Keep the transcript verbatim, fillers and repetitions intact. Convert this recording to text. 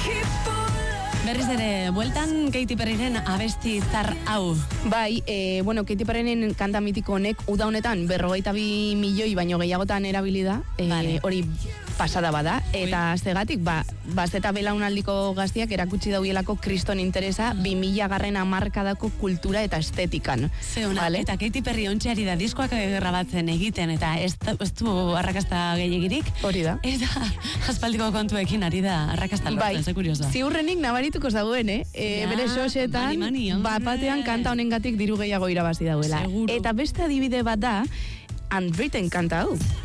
Berriz ere, bueltan Katy Perryren abesti zar hau. Bai, e, bueno, Katy Perryren kanta mitiko honek uda honetan berrogeita bi milioi baino gehiagotan erabili da, e, Vale. hori pasada bada, eta zegatik, ba, bazeta belaunaldiko gaztiak erakutsi dauielako kriston interesa bi mila garren hamarkadako kultura eta estetikan. Zeuna, Vale? eta Katy Perry ontxeari da diskoak grabatzen egiten, eta ez, ez du arrakasta gehiagirik. Hori da. Eta aspaldiko kontuekin ari da arrakasta lortzen, Bai, ze kuriosa. ziurrenik nabarituko zauen, eh? E, Ja, bere xoxetan, mani, mani, bat batean hombre. kanta honengatik diru gehiago irabazi dauela. Seguro. Eta beste adibide bat da, Unwritten kanta hau.